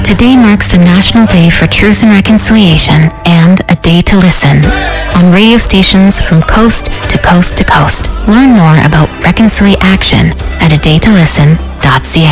Today marks the National Day for Truth and Reconciliation and a Day to Listen on radio stations from coast to coast to coast. Learn more about Reconciliation at adaytolisten.ca.